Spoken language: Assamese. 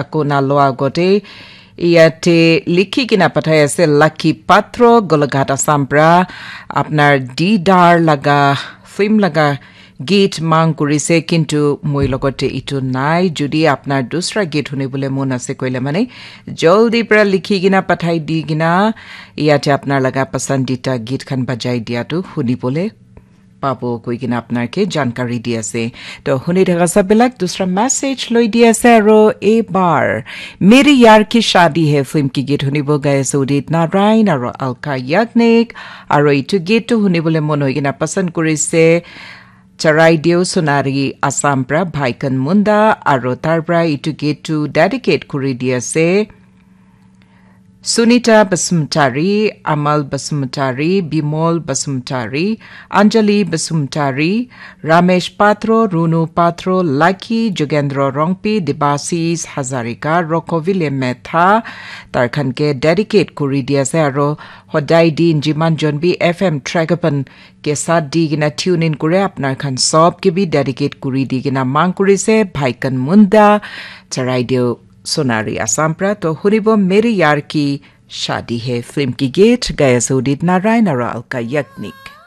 আকৌ নালোৱা আগতে ইয়াতে লিখি কিনা পঠাই আছে লাকি পাত্ৰ গোলঘাট আসাম পৰা আপোনাৰ দিদাৰ লাগা ফিল্ম লাগা গীত মাং কৰিছে কিন্তু মই লগতে ইটো নাই যদি আপোনাৰ দুসৰা গীত শুনিবলৈ মন আছে কইলে মানে জলদি পৰা লিখি কিনা পঠাই দি কিনা ইয়াতে আপোনাৰ লাগা পছন্দিতা গীত খান বজাই দিয়াটো শুনিবলৈ পাবো কই কিনা আপোনাৰকে জানকাৰী দি আছে তো শুনি থকা সববিলাক দুসৰা মেসেজ লৈ দি আছে আৰু এবাৰ মেৰি यार की शादी है फिल्म की गीत শুনিব গাইছে উদিত নাৰায়ণ আৰু আলকা ইয়াগনিক আৰু ইটো গীতটো শুনিবলৈ মন হৈ কিনা পছন্দ কৰিছে Charaideo Sonari Assam pra Bhaikan Munda aro tarbra itu getu dedicate kuri dia se Sunita Basumtari, Amal Basumtari, Bimol Basumtari, Anjali Basumtari, Ramesh Patro, Runu Patro, Lucky, Jogendro Rongpi, Debasis Hazarika, Rokovile Metha, Tarkanke dedicate kuri dia se aro hodai din jiman jonbi FM Tragapan ke sath di gina tune in kure apnar khan sob ke bhi dedicate kuri di gina mang kuri se Bhaikan Munda, Charaideo Sonari Assam pra to hunibo meri yaar ki शादी है फिल्म की गीत गाया उदित नारायण और अलका याग्निक